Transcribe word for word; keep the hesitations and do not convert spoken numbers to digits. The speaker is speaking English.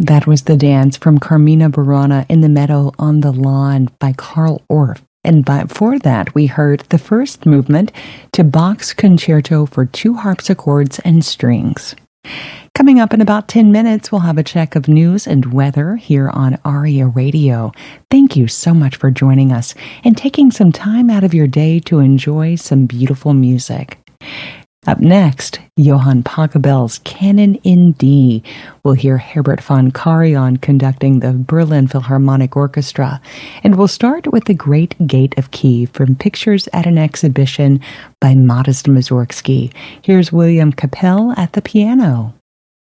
That was the dance from Carmina Burana in the Meadow on the Lawn by Carl Orff. And before that, we heard the first movement to Bach's Concerto for Two Harpsichords and Strings. Coming up in about ten minutes, we'll have a check of news and weather here on ARIA Radio. Thank you so much for joining us and taking some time out of your day to enjoy some beautiful music. Up next, Johann Pachelbel's Canon in D. We'll hear Herbert von Karajan conducting the Berlin Philharmonic Orchestra. And we'll start with The Great Gate of Kiev from Pictures at an Exhibition by Modest Mussorgsky. Here's William Capell at the piano.